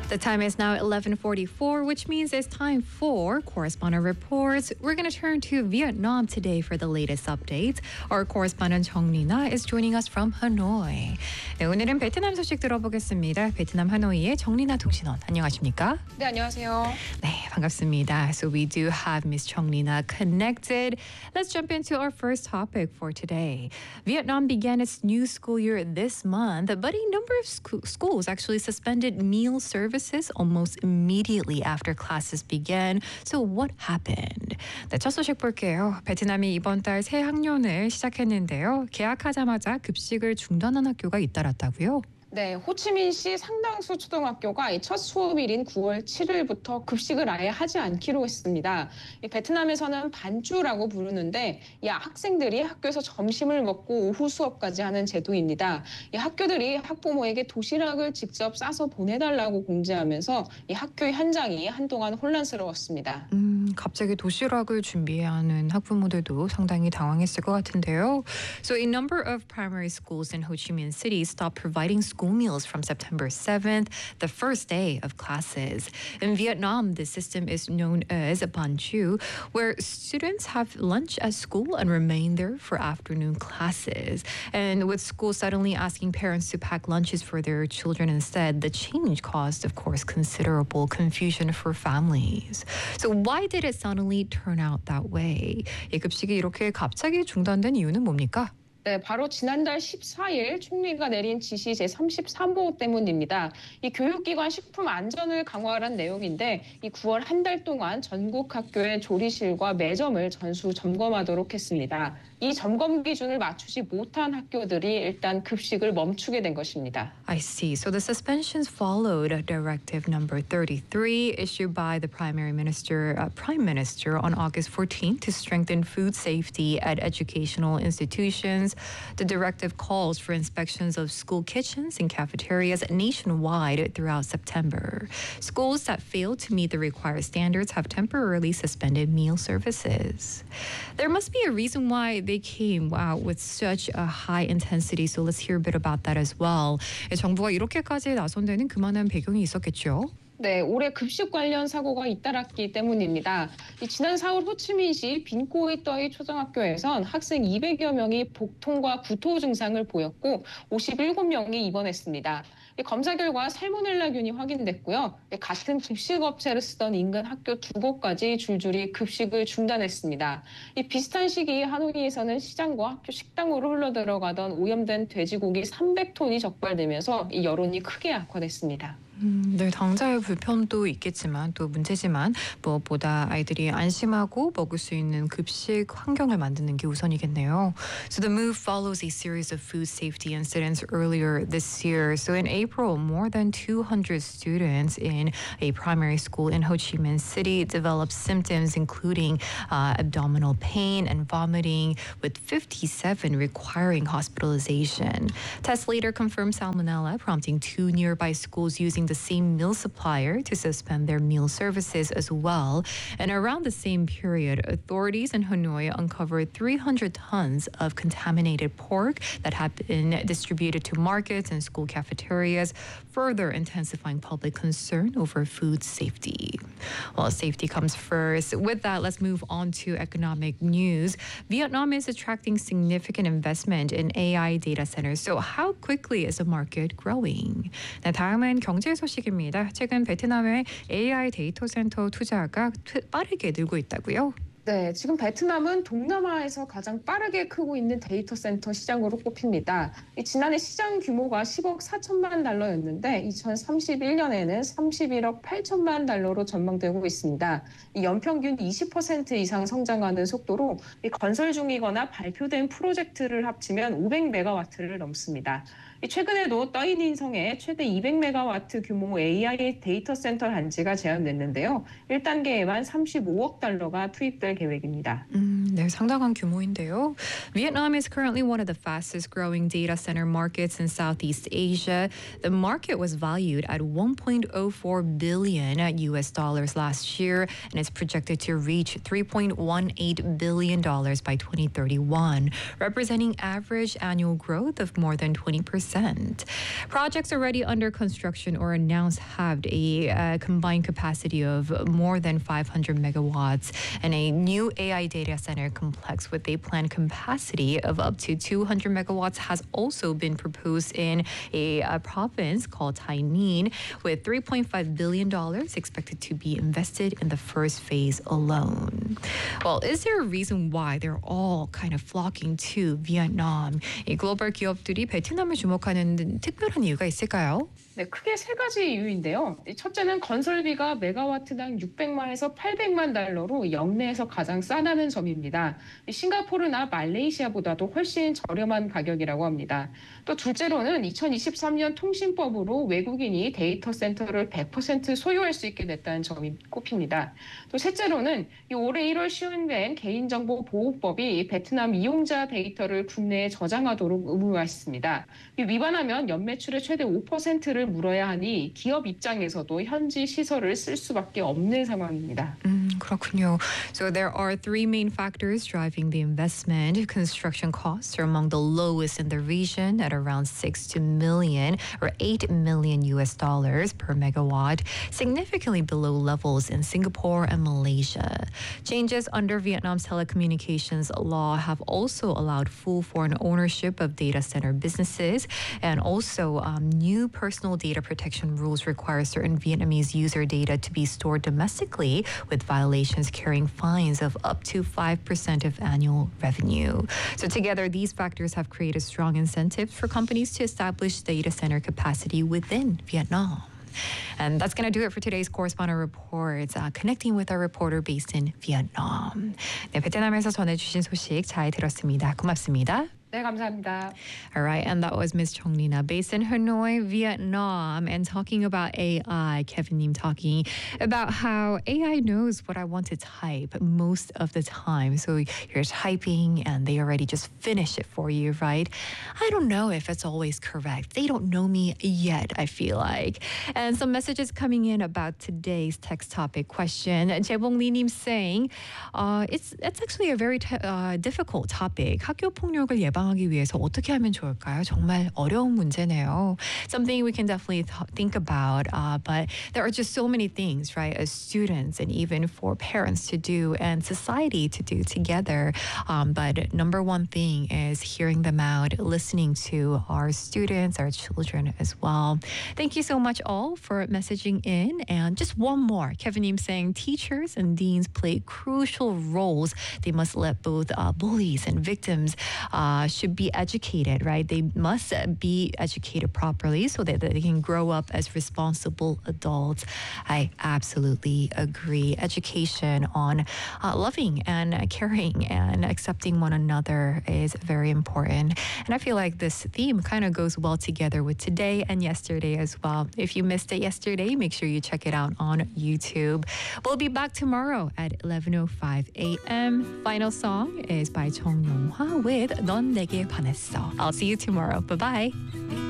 The time is now 11:44, which means it's time for Correspondent Reports. We're going to turn to Vietnam today for the latest updates. Our correspondent 정리나 is joining us from Hanoi. 네, 오늘은 베트남 소식 들어보겠습니다. 베트남 하노이의 정리나 통신원, 안녕하십니까? 네, 안녕하세요. 네, 반갑습니다. So we do have Miss 정리나 connected. Let's jump into our first topic for today. Vietnam began its new school year this month, but a number of schools actually suspended meal services almost immediately after classes began. So what happened? 네, 첫 소식 볼게요. 베트남이 이번 달 새 학년을 시작했는데요. 개학하자마자 급식을 중단한 학교가 잇따랐다고요? 네, 호치민시 상당수 초등학교가 첫 수업일인 9월 7일부터 급식을 아예 하지 않기로 했습니다. 베트남에서는 반주라고 부르는데 이 학생들이 학교에서 점심을 먹고 오후 수업까지 하는 제도입니다. 이 학교들이 학부모에게 도시락을 직접 싸서 보내달라고 공지하면서 이 학교 현장이 한동안 혼란스러웠습니다. 갑자기 도시락을 준비해야 하는 학부모들도 상당히 당황했을 것 같은데요. So a number of primary schools in Ho Chi Minh City stopped providing school meals from September 7th, the first day of classes. In Vietnam, the system is known as Ban Chu, where students have lunch at school and remain there for afternoon classes. And with schools suddenly asking parents to pack lunches for their children instead, the change caused, of course, considerable confusion for families. So why did it suddenly turn out that way? 이 급식이 이렇게 갑자기 중단된 이유는 뭡니까? 네, 바로 지난달 14일 총리가 내린 지시 제33호 때문입니다. 이 교육기관 식품 안전을 강화하라는 내용인데 이 9월 한 달 동안 전국 학교의 조리실과 매점을 전수 점검하도록 했습니다. 이 점검 기준을 맞추지 못한 학교들이 일단 급식을 멈추게 된 것입니다. I see. So the suspensions followed Directive number 33 issued by the Prime Minister on August 14th to strengthen food safety at educational institutions. The directive calls for inspections of school kitchens and cafeterias nationwide throughout September. Schools that fail to meet the required standards have temporarily suspended meal services. There must be a reason why they came out with such a high intensity. So let's hear a bit about that as well. 정부가 이렇게까지 나선 데는 그만한 배경이 있었겠죠? 네, 올해 급식 관련 사고가 잇따랐기 때문입니다. 지난 4월 호치민시 빈코이떠이 초등학교에선 학생 200여 명이 복통과 구토 증상을 보였고 57명이 입원했습니다. 검사 결과 살모넬라균이 확인됐고요. 같은 급식업체를 쓰던 인근 학교 2곳까지 줄줄이 급식을 중단했습니다. 비슷한 시기 하노이에서는 시장과 학교 식당으로 흘러들어가던 오염된 돼지고기 300톤이 적발되면서 이 여론이 크게 악화됐습니다. 네, 당장의 불편도 있겠지만 또 문제지만 무엇보다 아이들이 안심하고 먹을 수 있는 급식 환경을 만드는 게 우선이겠네요. So the move follows a series of food safety incidents earlier this year. So in April, more than 200 students in a primary school in Ho Chi Minh City developed symptoms including abdominal pain and vomiting, with 57 requiring hospitalization. Tests later confirmed salmonella, prompting 2 nearby schools using the same meal supplier to suspend their meal services as well. And around the same period, authorities in Hanoi uncovered 300 tons of contaminated pork that had been distributed to markets and school cafeterias, further intensifying public concern over food safety. Well, safety comes first. With that, let's move on to economic news. Vietnam is attracting significant investment in AI data centers. So how quickly is the market growing? 네, 다음은 경제 소식입니다. 최근 베트남의 AI 데이터 센터 투자가 빠르게 늘고 있다고요? 네, 지금 베트남은 동남아에서 가장 빠르게 크고 있는 데이터 센터 시장으로 꼽힙니다. 지난해 시장 규모가 10억 4천만 달러였는데 2031년에는 31억 8천만 달러로 전망되고 있습니다. 연평균 20% 이상 성장하는 속도로 건설 중이거나 발표된 프로젝트를 합치면 500메가와트를 넘습니다. 최근에도 떠이닌성에 최대 200메가와트 규모 AI 데이터 센터 단지가 제안됐는데요. 1단계에만 35억 달러가 투입될 계획입니다. 네, 상당한 규모인데요. Vietnam is currently one of the fastest growing data center markets in Southeast Asia. The market was valued at $1.04 billion US dollars last year, and it's projected to reach $3.18 billion by 2031, representing average annual growth of more than 20% 5%. Projects already under construction or announced have a combined capacity of more than 500 megawatts and a new AI data center complex with a planned capacity of up to 200 megawatts has also been proposed in a province called Tainan, with $3.5 billion expected to be invested in the first phase alone. Well, is there a reason why they're all kind of flocking to Vietnam? 이 글로벌 기업들이 베트남을 주목하는 특별한 이유가 있을까요? 네, 크게 세 가지 이유인데요. 첫째는 건설비가 메가와트당 600만에서 800만 달러로 역내에서 가장 싸다는 점입니다. 싱가포르나 말레이시아보다도 훨씬 저렴한 가격이라고 합니다. 또 둘째로는 2023년 통신법으로 외국인이 데이터 센터를 100% 소유할 수 있게 됐다는 점이 꼽힙니다. 또 셋째로는 올해 1월 시행된 개인정보보호법이 베트남 이용자 데이터를 국내에 저장하도록 의무화했습니다. 위반하면 연매출의 최대 5%를 물어야 하니 기업 입장에서도 현지 시설을 쓸 수밖에 없는 상황입니다. 그렇군요. So there are three main factors driving the investment. Construction costs are among the lowest in the region at around 6 million or $8 million per megawatt, significantly below levels in Singapore and Malaysia. Changes under Vietnam's telecommunications law have also allowed full foreign ownership of data center businesses, and also new personal data protection rules require certain Vietnamese user data to be stored domestically, with violations carrying fines of up to 5% of annual revenue. So together, these factors have created strong incentives for companies to establish data center capacity within Vietnam. And that's going to do it for today's correspondent reports, connecting with our reporter based in Vietnam. 네, 베트남에서 전해주신 소식 잘 들었습니다. 고맙습니다. 네, 감사합니다. All right, and that was Ms. Chong Nina, based in Hanoi, Vietnam, and talking about AI. Kevin Nim talking about how AI knows what I want to type most of the time. So you're typing and they already just finish it for you, right? I don't know if it's always correct. They don't know me yet, I feel like. And some messages coming in about today's text topic question. 재봉 Lim saying, it's actually a very difficult topic. 학교 폭력을 예방하기 위해서 어떻게 하면 좋을까요? 정말 어려운 문제네요. Something we can definitely think about, but there are just so many things, right, as students and even for parents to do and society to do together. But number one thing is hearing them out, listening to our students, our children as well. Thank you so much all for messaging in. And just one more, Kevin Im saying teachers and deans play crucial roles. They must let both bullies and victims should be educated, right? They must be educated properly so that they can grow up as responsible adults. I absolutely agree. Education on loving and caring and accepting one another is very important. And I feel like this theme kind of goes well together with today and yesterday as well. If you missed it yesterday, make sure you check it out on YouTube. We'll be back tomorrow at 11:05 a.m. Final song is by Chong Yong-hwa with 넌 내게 반했어. I'll see you tomorrow. Bye-bye.